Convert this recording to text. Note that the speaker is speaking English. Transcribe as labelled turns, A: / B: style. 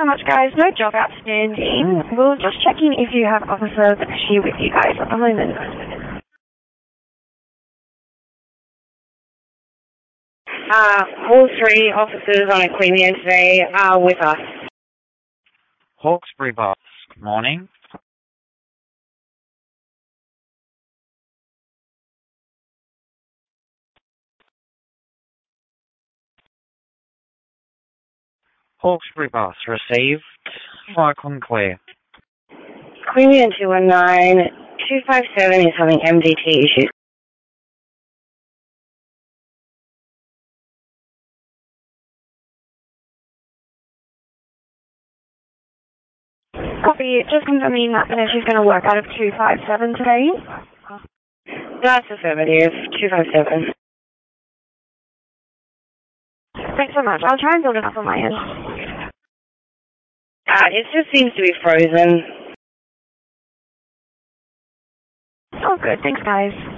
A: so much, guys. No job outstanding. We'll just checking if you have officers here with you guys at the moment. All three officers on Aquemia today are with us.
B: Hawkesbury Bus, good morning. Hawkesbury Bus received. Cyclone clear.
A: Aquemia 219, 257 is having MDT issues. Copy, just confirming that she's going to work out of 257 today. That's affirmative, 257. Thanks so much. I'll try and build it up on my end. It just seems to be frozen. Oh, good. Thanks, guys.